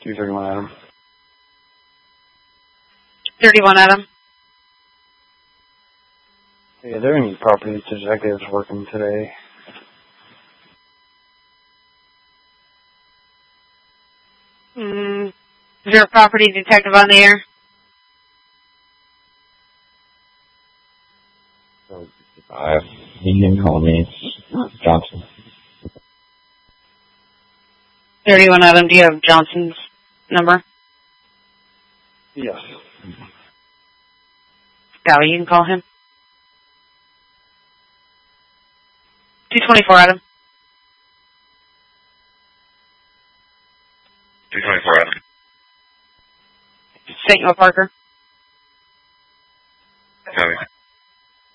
231 Adam. 31 Adam. Hey, are there any property detectives working today? Is there a property detective on the air? You can call me. It's Johnson. 31 Adam, do you have Johnson's number? Yes. Sally, you can call him. 224 Adam. 224 Adam. St. Parker.